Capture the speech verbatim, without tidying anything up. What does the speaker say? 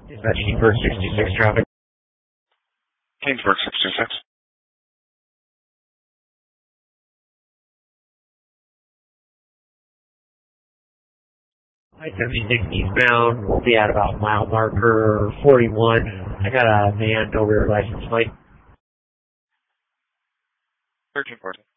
Dispatch Kingsburg sixty-six traffic. Kingsburg sixty-six. I seventy-six eastbound. We'll be at about mile marker forty-one. I got a van, no rear license plate. thirteen forty.